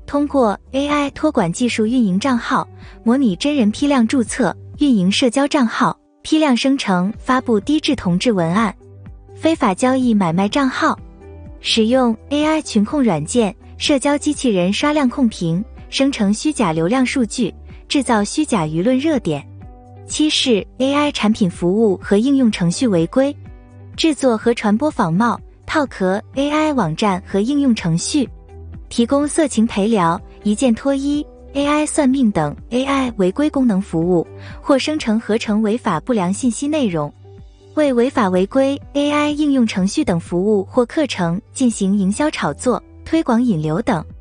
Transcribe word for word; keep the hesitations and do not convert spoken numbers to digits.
通过 A I 托管技术运营账号，模拟真人批量注册、运营社交账号，批量生成、发布低质同质文案；非法交易买卖账号，使用 A I 群控软件、社交机器人刷量控评，生成虚假流量数据，制造虚假舆论热点。七是 A I 产品服务和应用程序违规，制作和传播仿冒、套壳 A I 网站和应用程序，提供色情陪聊、一键脱衣、A I 算命等 A I 违规功能服务，或生成合成违法不良信息内容，为违法违规 A I 应用程序等服务或课程进行营销炒作、推广引流等。